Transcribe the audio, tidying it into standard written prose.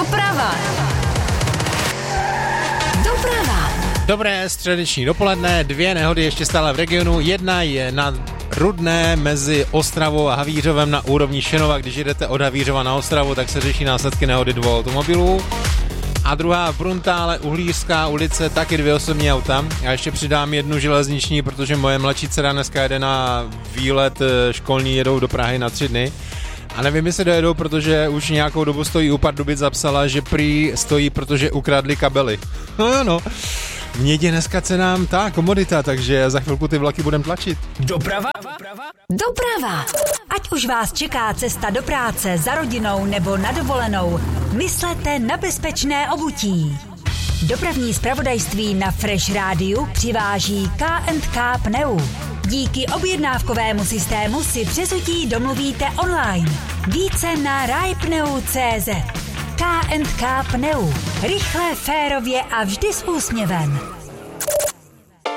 Doprava. Dobré středeční dopoledne, 2 nehody ještě stále v regionu, jedna je na Rudné mezi Ostravou a Havířovem na úrovni Šenova, když jedete od Havířova na Ostravu, tak se řeší následky nehody 2 automobilů. A druhá v Bruntále, Uhlířská ulice, taky 2 osobní auta. Já ještě přidám 1 železniční, protože moje mladší dcera dneska jede na výlet školní, jedou do Prahy na 3 dny. A nevím, jestli dojedou, protože už nějakou dobu stojí u Pardubic, zapsala, že prý stojí, protože ukradli kabely. No. Měď je dneska cenám ta komodita, takže za chvilku ty vlaky budem tlačit. Doprava. Ať už vás čeká cesta do práce, za rodinou nebo na dovolenou, myslete na bezpečné obutí. Dopravní zpravodajství na Fresh Rádiu přiváží K&K Pneu. Díky objednávkovému systému si přezutí domluvíte online. Více na rajpneu.cz. K&K Pneu. Rychle, férově a vždy s úsměvem.